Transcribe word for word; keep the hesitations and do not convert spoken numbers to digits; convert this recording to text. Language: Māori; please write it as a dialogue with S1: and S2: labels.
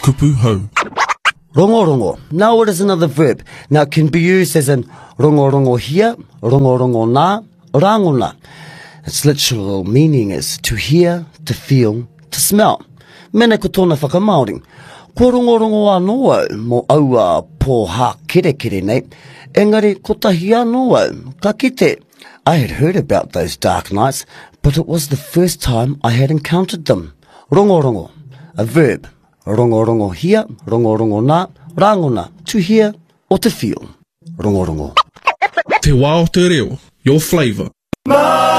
S1: kupu hau.
S2: Rongo rongo. Now it is another verb. Now it can be used as in rongo rongo hia, rongo rongo nā, rangona. Its literal meaning is to hear, to feel, to smell. Mene ko tōna whakamaori. Ko rongo rongo anō mo aua pō hā kere kere nei. Engari ko tahi anō ka kite. I had heard about those dark nights, but it was the first time I had encountered them. Rongo rongo, a verb. Rongo rongo hia, rongo rongo nā, rangona, to hear or to feel. Rongo rongo.
S1: Te wā o te reo, your flavour.